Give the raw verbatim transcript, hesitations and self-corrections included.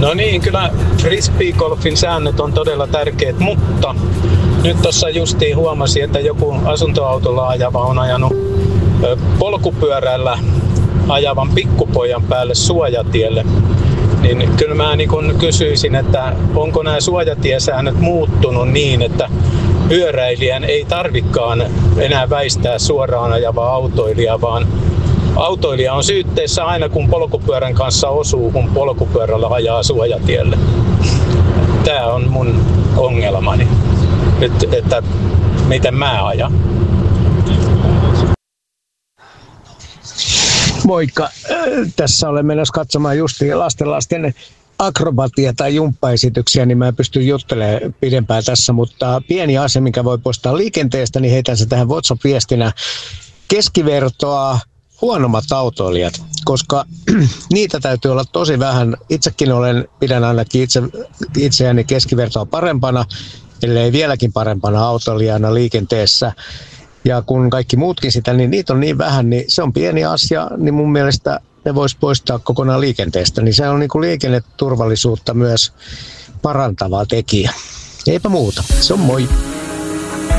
No niin, kyllä frisbeegolfin säännöt on todella tärkeät, mutta nyt tuossa justiin huomasin, että joku asuntoautolla ajava on ajanut polkupyörällä ajavan pikkupojan päälle suojatielle. Niin kyllä mä niin kun kysyisin, että onko nämä suojatiesäännöt muuttunut niin, että pyöräilijän ei tarvikaan enää väistää suoraan ajavaa autoilijaa, vaan autoilija on syytteessä aina kun polkupyörän kanssa osuu, kun polkupyörällä ajaa suojatielle. Tämä on mun ongelmani nyt, että miten mä ajan. Moikka! Tässä olen menossa katsomaan justiin lastenlasten akrobatia- tai jumppaesityksiä, niin mä en pysty juttelemaan pidempään tässä, mutta pieni asia, mikä voi poistaa liikenteestä, niin heitän se tähän WhatsApp-viestinä. Keskivertoa huonommat autoilijat, koska niitä täytyy olla tosi vähän. Itsekin olen, pidän ainakin itse, itseäni keskivertoa parempana, ellei vieläkin parempana autoilijana liikenteessä. Ja kun kaikki muutkin sitä, niin niitä on niin vähän, niin se on pieni asia, niin mun mielestä ne voisi poistaa kokonaan liikenteestä. Niin se on niin kuin liikenneturvallisuutta myös parantava tekijä. Eipä muuta. Se on moi!